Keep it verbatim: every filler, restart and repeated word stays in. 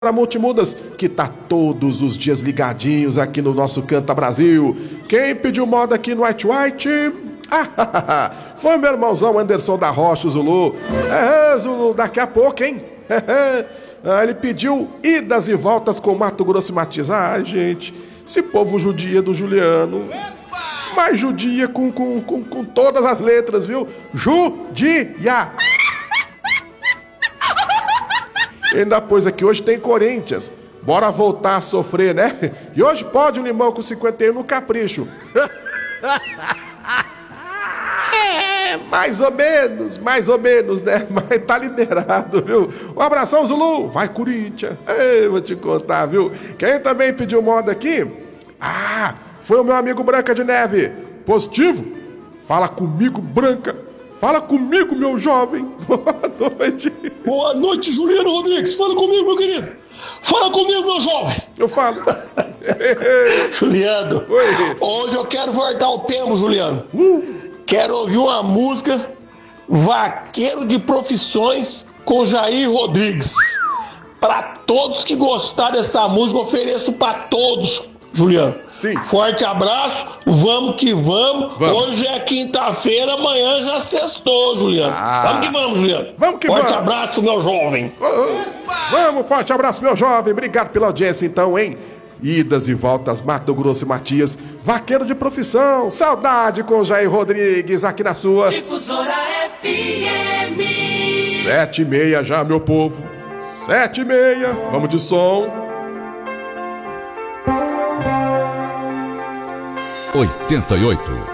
Para Multimudas, que tá todos os dias ligadinhos aqui no nosso Canta Brasil. Quem pediu moda aqui no White White? Ah, foi meu irmãozão Anderson da Rocha, o Zulu. É, Zulu, daqui a pouco, hein? Ah, ele pediu idas e voltas com Mato Grosso e Matias. Ai, gente, esse povo judia do Juliano. Mas judia com, com, com, com todas as letras, viu? Judia. Ainda pôs aqui, hoje tem Corinthians. Bora voltar a sofrer, né? E hoje pode o Limão com cinquenta e um no capricho. É, mais ou menos, mais ou menos, né? Mas tá liberado, viu? Um abração, Zulu. Vai, Corinthians. Ei, vou te contar, viu? Quem também pediu moda aqui? Ah, foi o meu amigo Branca de Neve. Positivo? Fala comigo, Branca. Fala comigo, meu jovem. Boa noite. Boa noite, Juliano Rodrigues. Fala comigo, meu querido. Fala comigo, meu jovem. Eu falo. Juliano, Oi. Hoje eu quero voltar ao tema, Juliano. Uh. Quero ouvir uma música Vaqueiro de Profissões com Jair Rodrigues. Para todos que gostarem dessa música, ofereço para todos, Juliano. Sim. Forte abraço, vamos que vamos. Vamos. Hoje é quinta-feira, amanhã já sextou, Juliano. Ah. Vamos que vamos, Juliano. Vamos que Forte vamos. abraço, meu jovem. Vamos, forte abraço, meu jovem. Obrigado pela audiência, então, hein? Idas e voltas, Mato Grosso e Matias. Vaqueiro de profissão. Saudade com Jair Rodrigues aqui na sua Difusora F M. Sete e meia já, meu povo. Sete e meia. Vamos de som. oitenta e oito.